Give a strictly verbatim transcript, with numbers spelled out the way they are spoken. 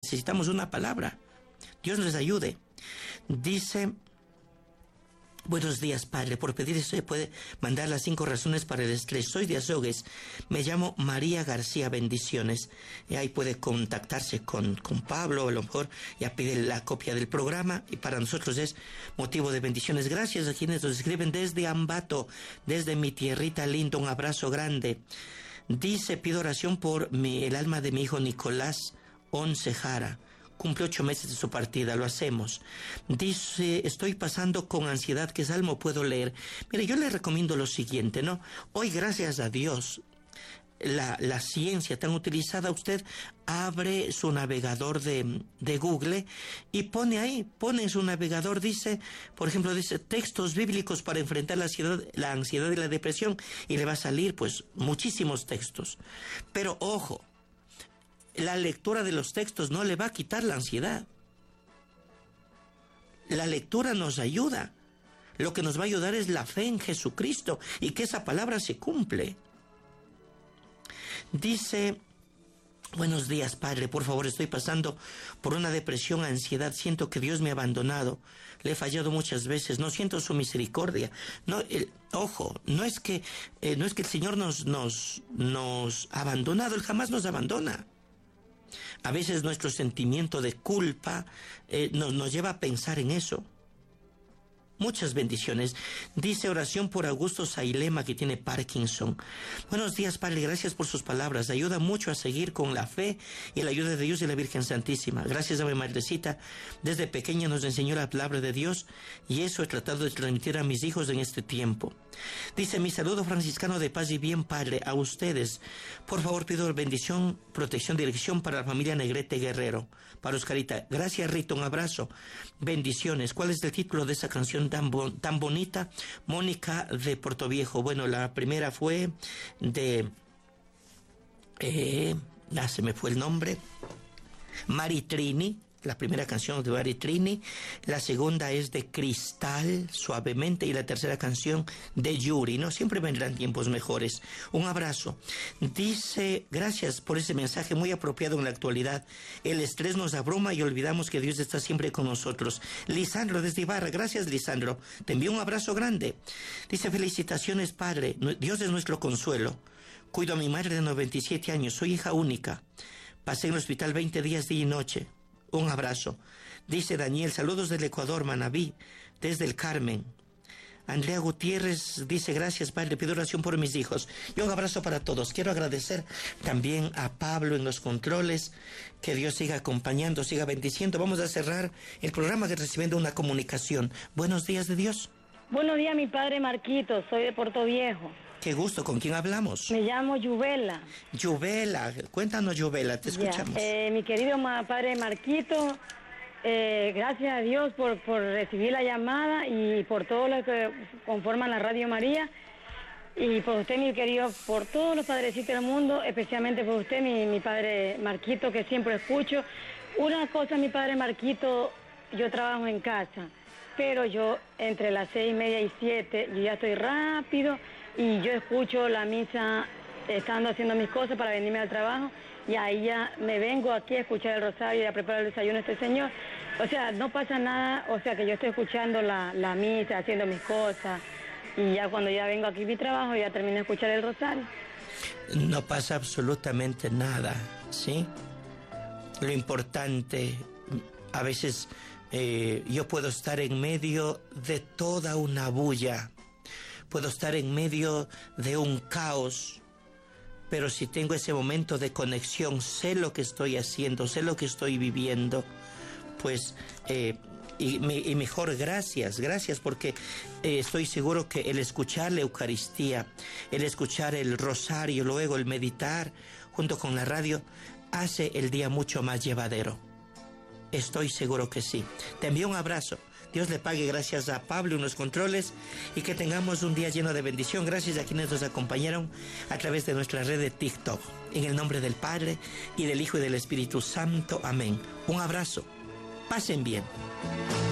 necesitamos una palabra. Dios nos ayude. Dice... Buenos días, padre. Por pedir esto se puede mandar las cinco razones para el estrés. Soy de Azogues. Me llamo María García. Bendiciones. Y ahí puede contactarse con, con Pablo. A lo mejor ya pide la copia del programa. Y para nosotros es motivo de bendiciones. Gracias a quienes nos escriben desde Ambato, desde mi tierrita linda. Un abrazo grande. Dice, pido oración por mi, el alma de mi hijo Nicolás Once Jara. Cumple ocho meses de su partida, lo hacemos. Dice, estoy pasando con ansiedad, ¿qué salmo puedo leer? Mire, yo le recomiendo lo siguiente, ¿no? Hoy, gracias a Dios, la, la ciencia tan utilizada, usted abre su navegador de, de Google y pone ahí, pone en su navegador, dice, por ejemplo, dice, textos bíblicos para enfrentar la ansiedad, la ansiedad y la depresión, y le va a salir, pues, muchísimos textos. Pero, ojo, la lectura de los textos no le va a quitar la ansiedad. La lectura nos ayuda. Lo que nos va a ayudar es la fe en Jesucristo y que esa palabra se cumple. Dice, buenos días, padre, por favor, estoy pasando por una depresión, ansiedad, siento que Dios me ha abandonado, le he fallado muchas veces, no siento su misericordia. No, el, ojo, no es que, eh, no es que el Señor nos, nos, nos ha abandonado, Él jamás nos abandona. A veces nuestro sentimiento de culpa eh, nos, nos lleva a pensar en eso. Muchas bendiciones. Dice oración por Augusto Sailema, que tiene Parkinson. Buenos días, Padre, gracias por sus palabras. Ayuda mucho a seguir con la fe y la ayuda de Dios y la Virgen Santísima. Gracias a mi madrecita. Desde pequeña nos enseñó la palabra de Dios y eso he tratado de transmitir a mis hijos en este tiempo. Dice, mi saludo franciscano de paz y bien, Padre, a ustedes. Por favor, pido bendición, protección, dirección para la familia Negrete Guerrero. Para Oscarita. Gracias, Rita, un abrazo. Bendiciones. ¿Cuál es el título de esa canción tan, bo tan bonita? Mónica de Portoviejo. Bueno, la primera fue de... Eh, ah, se me fue el nombre. Mari Trini. La primera canción de Mari Trini, la segunda es de Cristal, Suavemente, y la tercera canción de Yuri, ¿no? Siempre vendrán tiempos mejores. Un abrazo. Dice, gracias por ese mensaje muy apropiado en la actualidad. El estrés nos abruma y olvidamos que Dios está siempre con nosotros. Lisandro desde Ibarra, gracias, Lisandro. Te envío un abrazo grande. Dice, felicitaciones, Padre. Dios es nuestro consuelo. Cuido a mi madre de noventa y siete años, soy hija única. Pasé en el hospital veinte días, día y noche. Un abrazo. Dice Daniel, saludos del Ecuador, Manabí, desde el Carmen. Andrea Gutiérrez dice, gracias, Padre, pido oración por mis hijos. Y un abrazo para todos. Quiero agradecer también a Pablo en los controles. Que Dios siga acompañando, siga bendiciendo. Vamos a cerrar el programa recibiendo una comunicación. Buenos días de Dios. Buenos días, mi padre Marquito, soy de Portoviejo. Qué gusto, ¿con quién hablamos? Me llamo Yubela. Yubela, cuéntanos, Yubela, te escuchamos. Eh, mi querido ma padre Marquito, eh, gracias a Dios por, por recibir la llamada y por todo lo que conforman la Radio María. Y por usted, mi querido, por todos los padrecitos del mundo, especialmente por usted, mi, mi padre Marquito, que siempre escucho. Una cosa, mi padre Marquito, yo trabajo en casa, pero yo entre las seis y media y siete, yo ya estoy rápido y yo escucho la misa estando haciendo mis cosas para venirme al trabajo y ahí ya me vengo aquí a escuchar el rosario y a preparar el desayuno a este señor. O sea, no pasa nada, o sea, que yo estoy escuchando la, la misa, haciendo mis cosas y ya cuando ya vengo aquí a mi trabajo ya termino de escuchar el rosario. No pasa absolutamente nada, ¿sí? Lo importante, a veces... Eh, yo puedo estar en medio de toda una bulla, puedo estar en medio de un caos, pero si tengo ese momento de conexión, sé lo que estoy haciendo, sé lo que estoy viviendo, pues, eh, y, me, y mejor gracias, gracias, porque eh, estoy seguro que el escuchar la Eucaristía, el escuchar el rosario, luego el meditar junto con la radio, hace el día mucho más llevadero. Estoy seguro que sí. Te envío un abrazo. Dios le pague, gracias a Pablo en los controles y que tengamos un día lleno de bendición. Gracias a quienes nos acompañaron a través de nuestra red de TikTok. En el nombre del Padre y del Hijo y del Espíritu Santo. Amén. Un abrazo. Pasen bien.